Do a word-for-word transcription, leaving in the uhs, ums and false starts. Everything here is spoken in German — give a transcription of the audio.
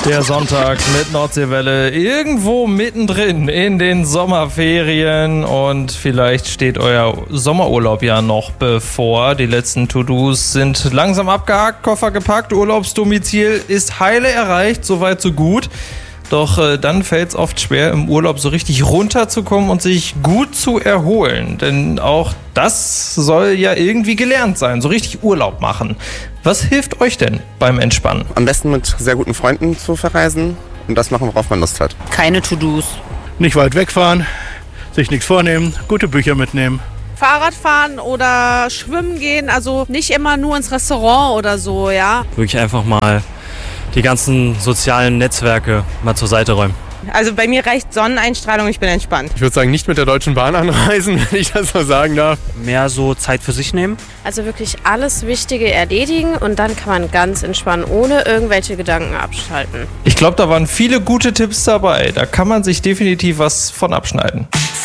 Der Sonntag mit Nordseewelle irgendwo mittendrin in den Sommerferien und vielleicht steht euer Sommerurlaub ja noch bevor. Die letzten To-Dos sind langsam abgehakt, Koffer gepackt, Urlaubsdomizil ist heile erreicht, soweit so gut. Doch äh, dann fällt es oft schwer, im Urlaub so richtig runterzukommen und sich gut zu erholen. Denn auch das soll ja irgendwie gelernt sein, so richtig Urlaub machen. Was hilft euch denn beim Entspannen? Am besten mit sehr guten Freunden zu verreisen und das machen, worauf man Lust hat. Keine To-Dos. Nicht weit wegfahren, sich nichts vornehmen, gute Bücher mitnehmen. Fahrrad fahren oder schwimmen gehen, also nicht immer nur ins Restaurant oder so, ja. Wirklich einfach mal die ganzen sozialen Netzwerke mal zur Seite räumen. Also bei mir reicht Sonneneinstrahlung, ich bin entspannt. Ich würde sagen, nicht mit der Deutschen Bahn anreisen, wenn ich das so sagen darf. Mehr so Zeit für sich nehmen. Also wirklich alles Wichtige erledigen und dann kann man ganz entspannen, ohne irgendwelche Gedanken abschalten. Ich glaube, da waren viele gute Tipps dabei. Da kann man sich definitiv was von abschneiden.